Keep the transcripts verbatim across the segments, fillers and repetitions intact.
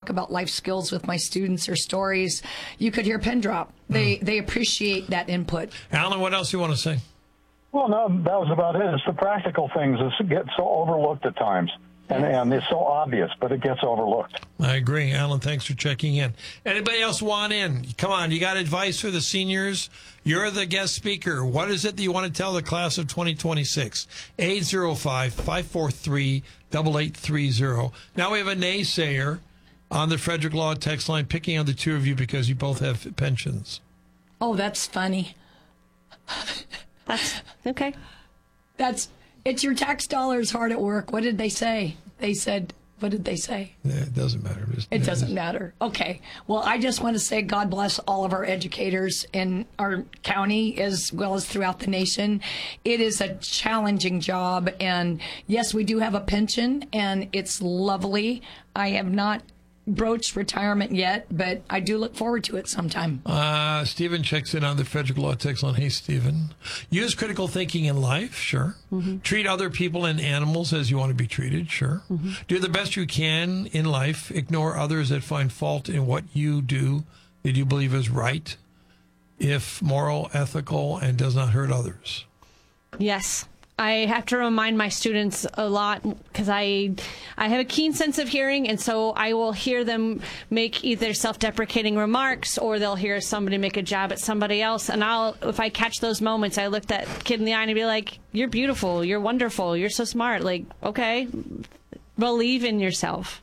talk about life skills with my students or stories, you could hear a pin drop. They mm. they appreciate that input. Alan, what else do you want to say? Well, no, that was about it. It's the practical things that get so overlooked at times. And, and it's so obvious, but it gets overlooked. I agree. Alan, thanks for checking in. Anybody else want in? Come on, you got advice for the seniors? You're the guest speaker. What is it that you want to tell the class of twenty twenty-six? eight oh five, five four three, eight eight three oh. Now we have a naysayer on the Frederick Law text line picking on the two of you because you both have pensions. Oh, that's funny. That's okay. That's... It's your tax dollars hard at work. What did they say? They said, what did they say? Yeah, it doesn't matter. It's, it doesn't matter. Okay. Well, I just want to say God bless all of our educators in our county as well as throughout the nation. It is a challenging job. And yes, we do have a pension and it's lovely. I have not broached retirement yet, but I do look forward to it sometime. Uh, Stephen checks in on the Frederick Law text line. Hey, Stephen. Use critical thinking in life, sure. Mm-hmm. Treat other people and animals as you want to be treated, sure. Mm-hmm. Do the best you can in life. Ignore others that find fault in what you do that you believe is right, if moral, ethical, and does not hurt others. Yes. I have to remind my students a lot because I I have a keen sense of hearing, and so I will hear them make either self-deprecating remarks or they'll hear somebody make a jab at somebody else. And I'll, if I catch those moments, I look that kid in the eye and be like, "You're beautiful. You're wonderful. You're so smart." Like, okay, believe in yourself.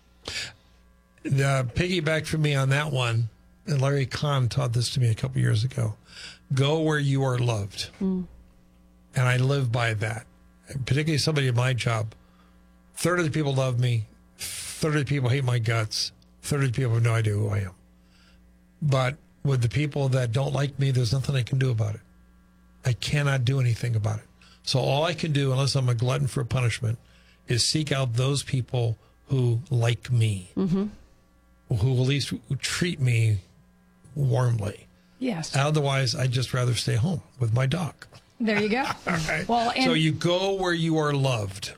The piggyback for me on that one, and Larry Kahn taught this to me a couple years ago. Go where you are loved. Mm. And I live by that. And particularly somebody in my job. A third of the people love me. A third of the people hate my guts. A third of the people have no idea who I am. But with the people that don't like me, there's nothing I can do about it. I cannot do anything about it. So all I can do, unless I'm a glutton for punishment, is seek out those people who like me. Mm-hmm. Who will at least treat me warmly. Yes. Otherwise, I'd just rather stay home with my dog. There you go. All right. Well, and so you go where you are loved.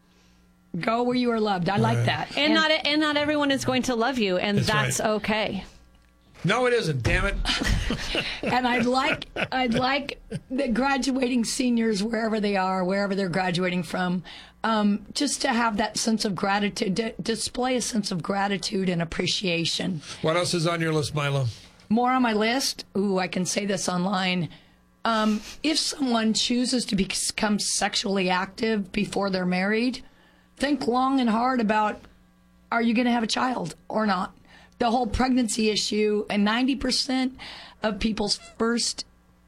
Go where you are loved. I All like right. that. And, and not and not everyone is going to love you, and that's, that's right. okay. No, it isn't. Damn it. And I'd like I'd like the graduating seniors, wherever they are, wherever they're graduating from, um, just to have that sense of gratitude, to display a sense of gratitude and appreciation. What else is on your list, Milo? More on my list. Ooh, I can say this online. Um, if someone chooses to become sexually active before they're married, think long and hard about, are you going to have a child or not? The whole pregnancy issue, and ninety percent of people's first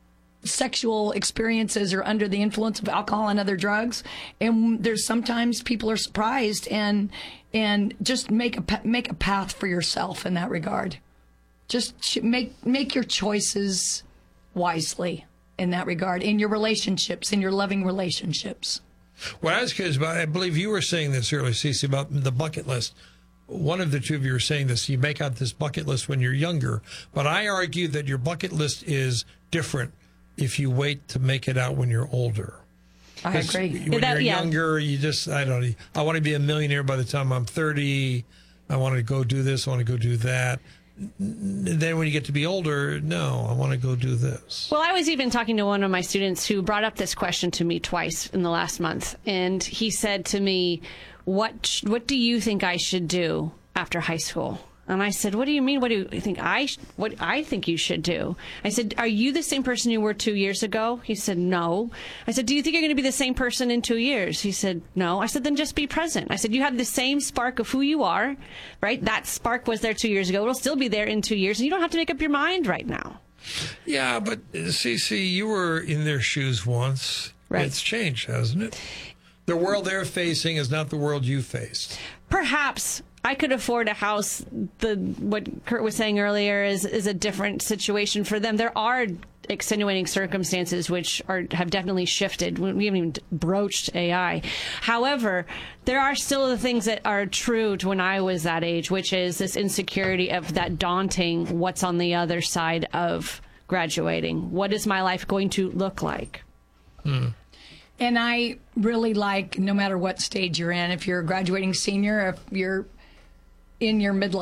sexual experiences are under the influence of alcohol and other drugs. And there's sometimes people are surprised, and and just make a make a path for yourself in that regard. Just make make your choices wisely in that regard, in your relationships, in your loving relationships. What I was curious about, I believe you were saying this earlier, Cece, about the bucket list. One of the two of you were saying this, you make out this bucket list when you're younger, but I argue that your bucket list is different if you wait to make it out when you're older. I agree. When that, you're yeah. younger, you just, I don't know, I want to be a millionaire by the time I'm thirty, I want to go do this, I want to go do that. Then when you get to be older, no, I want to go do this. Well, I was even talking to one of my students who brought up this question to me twice in the last month. And he said to me, what what do you think I should do after high school? And I said, what do you mean? What do you think I sh- what I think you should do? I said, are you the same person you were two years ago? He said, no. I said, do you think you're going to be the same person in two years? He said, no. I said, then just be present. I said, you have the same spark of who you are, right? That spark was there two years ago. It'll still be there in two years. And you don't have to make up your mind right now. Yeah, but Cece, you were in their shoes once. Right. It's changed, hasn't it? The world they're facing is not the world you faced. Perhaps I could afford a house. The what Kurt was saying earlier is is a different situation for them. There are extenuating circumstances which are have definitely shifted. We haven't even broached A I. However, there are still the things that are true to when I was that age, which is this insecurity of that daunting what's on the other side of graduating. What is my life going to look like? Hmm. And I really like, no matter what stage you're in, if you're a graduating senior, if you're in your midlife